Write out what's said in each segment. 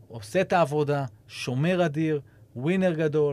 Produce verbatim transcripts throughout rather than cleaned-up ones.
עושה את העבודה, שומר אדיר, ווינר גדול,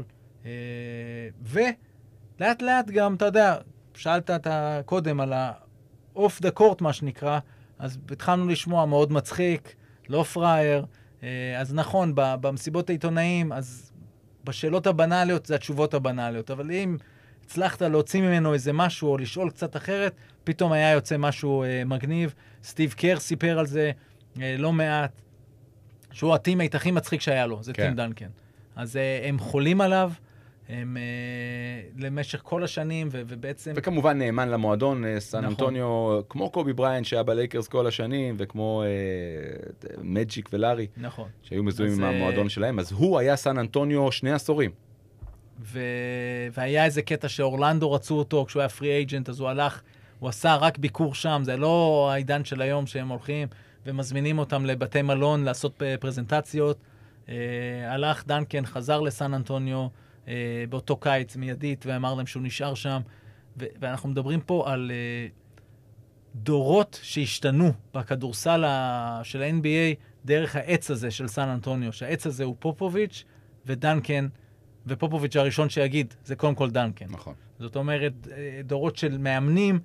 ולאט לאט גם, אתה יודע, שאלת אתה קודם על ה-off the court, מה שנקרא, אז התחלנו לשמוע מאוד מצחיק, לא פרייר, אז נכון, במסיבות העיתונאים, אז בשאלות הבנאליות זה התשובות הבנאליות, אבל אם הצלחת להוציא ממנו איזה משהו או לשאול קצת אחרת, פתאום היה יוצא משהו אה, מגניב. סטיב קר סיפר על זה אה, לא מעט, שהוא הטימייט הכי מצחיק שהיה לו, זה כן. טים דנקן. אז אה, הם חולים עליו, הם אה, למשך כל השנים, ו- ובעצם... וכמובן נאמן למועדון, אה, סן נכון. אנטוניו, כמו קובי בריין שהיה בלייקרס כל השנים, וכמו אה, מג'יק ולארי, נכון. שהיו מזוהים עם המועדון אה... שלהם, אז הוא היה סן אנטוניו שני עשורים. ו... והיה איזה קטע שאורלנדו רצו אותו, כשהוא היה פרי אייג'נט, אז הוא הלך, הוא עשה רק ביקור שם, זה לא העידן של היום שהם הולכים ומזמינים אותם לבתי מלון לעשות פרזנטציות. אה, הלך דנקן, חזר לסן אנטוניו אה, באותו קיץ מיידית, ואמר להם שהוא נשאר שם. ו... ואנחנו מדברים פה על אה, דורות שהשתנו בכדורסל ה... של ה-אן בי איי דרך העץ הזה של סן אנטוניו, שהעץ הזה הוא פופוביץ' ודנקן, ופופוביץ' הראשון שיגיד, זה קודם כל דנקן. נכון. זאת אומרת, דורות של מאמנים,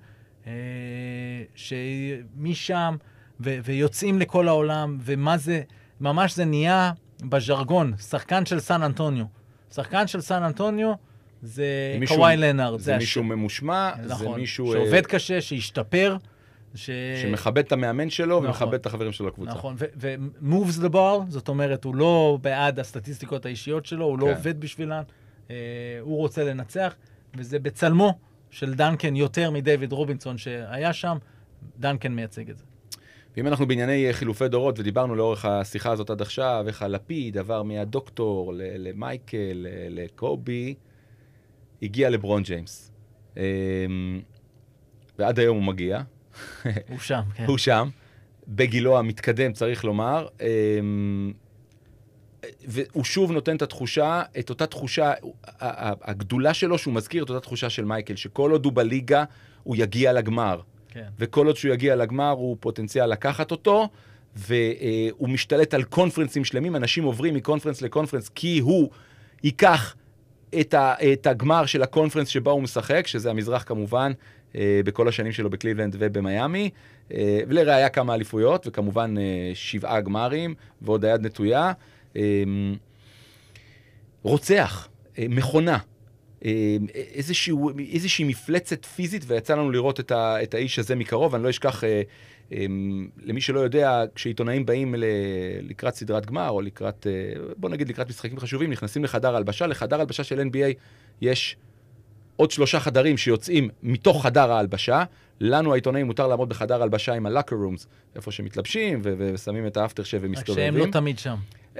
שמשם, ו- ויוצאים לכל העולם, ומה זה, ממש זה נהיה בז'רגון, שחקן של סן אנטוניו. שחקן של סן אנטוניו, זה קוואי לנארד. זה מישהו ממושמע, זה מישהו... שעובד קשה, שהשתפר, ש... שמכבד את המאמן שלו, נכון. ומכבד את החברים שלו לקבוצה. נכון, ו-moves the ball, זאת אומרת, הוא לא בעד הסטטיסטיקות האישיות שלו, הוא לא כן. עובד בשבילן, אה, הוא רוצה לנצח, וזה בצלמו של דנקן יותר מדייוויד רובינסון שהיה שם, דנקן מייצג את זה. ואם אנחנו בענייני חילופי דורות, ודיברנו לאורך השיחה הזאת עד עכשיו, איך הלפיד עבר מהדוקטור למייקל, לקובי, הגיע לברון ג'יימס. ועד היום הוא מגיע. הוא שם, כן. הוא שם, בגילו המתקדם, צריך לומר. והוא שוב נותן את התחושה, את אותה תחושה, הגדולה שלו שהוא מזכיר את אותה תחושה של מייקל, שכל עוד הוא בליגה, הוא יגיע לגמר. כן. וכל עוד שהוא יגיע לגמר, הוא פוטנציאל לקחת אותו, והוא משתלט על קונפרנסים שלמים, אנשים עוברים מקונפרנס לקונפרנס, כי הוא ייקח את, ה, את הגמר של הקונפרנס שבה הוא משחק, שזה המזרח כמובן, בכל השנים שלו בקליבלנד ובמיימי, ולראיה כמה אליפויות, וכמובן שבעה גמרים, ועוד היד נטויה. רוצח, מכונה, איזשהו, איזושהי מפלצת פיזית, ויצא לנו לראות את, ה, את האיש הזה מקרוב. אני לא אשכח, למי שלא יודע, כשעיתונאים באים לקראת סדרת גמר, או לקראת, בוא נגיד לקראת משחקים חשובים, נכנסים לחדר הלבשה. לחדר הלבשה של אן בי איי יש עוד שלושה חדרים שיוצאים מתוך חדר ההלבשה. לנו העיתונאים מותר לעמוד בחדר ההלבשה עם ה-locker rooms, איפה שמתלבשים ו- ושמים את האפטר שב ומסתובבים. כשהם לא תמיד שם.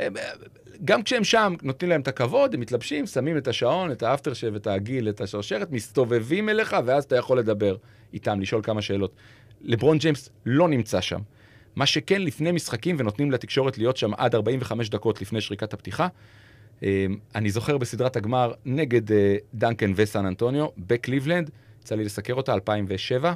גם כשהם שם, נותנים להם את הכבוד, הם מתלבשים, שמים את השעון, את האפטר שב, את הגיל, את השרשרת, מסתובבים אליך, ואז אתה יכול לדבר איתם, לשאול כמה שאלות. לברון ג'יימס לא נמצא שם. מה שכן, לפני משחקים, ונותנים לתקשורת להיות שם עד ארבעים וחמש דקות לפני שריקת הפתיחה, אני זוכר בסדרת הגמר נגד דנקן וסן אנטוניו, בקליבלנד, יצא לי לסקר אותה, אלפיים ושבע.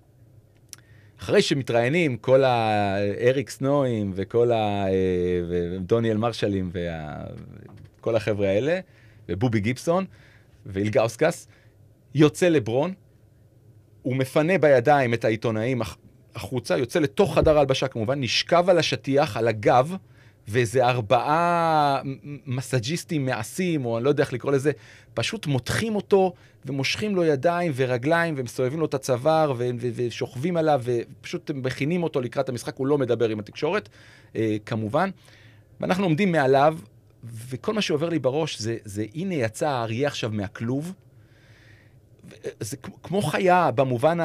אחרי שמתראיינים, כל האריק סנואים וכל הדוניאל מרשלים וכל החבר'ה האלה, ובובי גיבסון ואילגאוסקס, יוצא לברון, הוא מפנה בידיים את העיתונאים החוצה, יוצא לתוך חדר ההלבשה כמובן, נשכב על השטיח, על הגב, ואיזה ארבעה מסאג'יסטים מעשים, או אני לא יודע איך לקרוא לזה, פשוט מותחים אותו, ומושכים לו ידיים ורגליים, ומסובבים לו את הצוואר, ו- ו- ושוכבים עליו, ופשוט מכינים אותו לקראת המשחק, הוא לא מדבר עם התקשורת, אה, כמובן. ואנחנו עומדים מעליו, וכל מה שעובר לי בראש, זה, זה הנה יצא האריה עכשיו מהכלוב, זה כמו חיה, במובן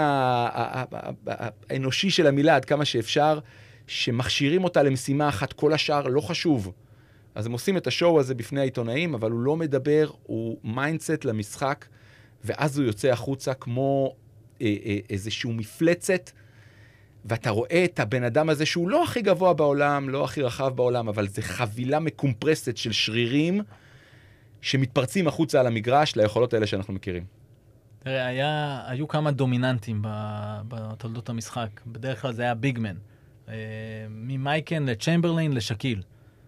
האנושי של המילה, עד כמה שאפשר, שמכשירים אותה למשימה אחת, כל השאר לא חשוב. אז הם עושים את השואו הזה בפני העיתונאים, אבל הוא לא מדבר, הוא מיינדסט למשחק, ואז הוא יוצא החוצה כמו אה, אה, איזשהו מפלצת, ואתה רואה את הבן אדם הזה שהוא לא הכי גבוה בעולם, לא הכי רחב בעולם, אבל זה חבילה מקומפרסת של שרירים, שמתפרצים החוצה על המגרש ליכולות האלה שאנחנו מכירים. תראה, היה, היו כמה דומיננטים בתולדות המשחק. בדרך כלל זה היה ביגמן. ממייקן לצ'מברליין לשקיל.